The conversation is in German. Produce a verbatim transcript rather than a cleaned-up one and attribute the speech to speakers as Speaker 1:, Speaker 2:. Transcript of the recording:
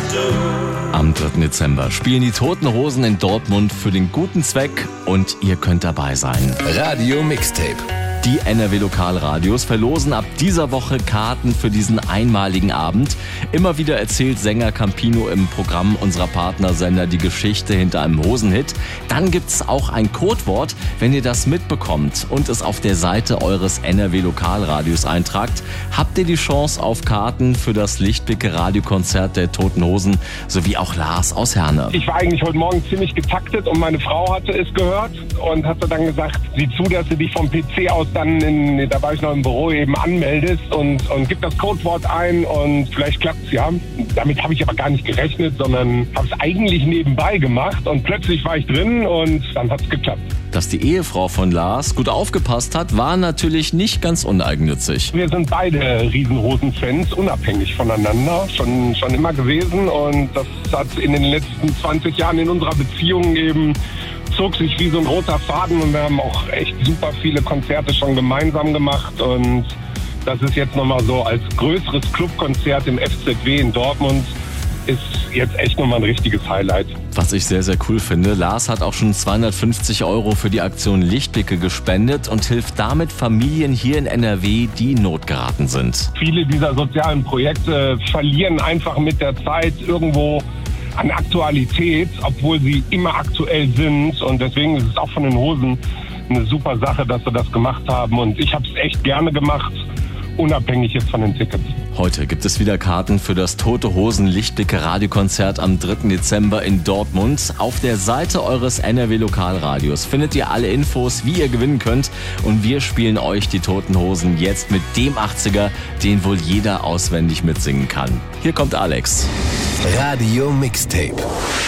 Speaker 1: Am dritten Dezember spielen die Toten Hosen in Dortmund für den guten Zweck und ihr könnt dabei sein.
Speaker 2: Radio Mixtape.
Speaker 1: Die N R W-Lokalradios verlosen ab dieser Woche Karten für diesen einmaligen Abend. Immer wieder erzählt Sänger Campino im Programm unserer Partnersender die Geschichte hinter einem Hosenhit. Dann gibt's auch ein Codewort. Wenn ihr das mitbekommt und es auf der Seite eures N R W-Lokalradios eintragt, habt ihr die Chance auf Karten für das lichtblicke Radiokonzert der Toten Hosen sowie auch Lars aus Herne.
Speaker 3: Ich war eigentlich heute Morgen ziemlich getaktet und meine Frau hatte es gehört und hatte dann gesagt, sieh zu, dass du dich vom P C aus dann, in, da war ich noch im Büro, eben anmeldest und, und gib das Codewort ein und vielleicht klappt's ja. Damit habe ich aber gar nicht gerechnet, sondern habe es eigentlich nebenbei gemacht und plötzlich war ich drin und dann hat's geklappt.
Speaker 1: Dass die Ehefrau von Lars gut aufgepasst hat, war natürlich nicht ganz uneigennützig.
Speaker 3: Wir sind beide Riesenhosen-Fans, unabhängig voneinander, schon, schon immer gewesen und das hat in den letzten zwanzig Jahren in unserer Beziehung eben zog sich wie so ein roter Faden und wir haben auch echt super viele Konzerte schon gemeinsam gemacht und das ist jetzt nochmal so als größeres Clubkonzert im F Z W in Dortmund ist jetzt echt nochmal ein richtiges Highlight.
Speaker 1: Was ich sehr, sehr cool finde, Lars hat auch schon zweihundertfünfzig Euro für die Aktion Lichtblicke gespendet und hilft damit Familien hier in N R W, die in Not geraten sind.
Speaker 3: Viele dieser sozialen Projekte verlieren einfach mit der Zeit irgendwo an Aktualität, obwohl sie immer aktuell sind und deswegen ist es auch von den Hosen eine super Sache, dass wir das gemacht haben und ich habe es echt gerne gemacht, unabhängig jetzt von den Tickets.
Speaker 1: Heute gibt es wieder Karten für das Tote Hosen Lichtblicke Radiokonzert am dritten Dezember in Dortmund. Auf der Seite eures N R W-Lokalradios findet ihr alle Infos, wie ihr gewinnen könnt und wir spielen euch die Toten Hosen jetzt mit dem achtziger, den wohl jeder auswendig mitsingen kann. Hier kommt Alex.
Speaker 2: Radio Mixtape.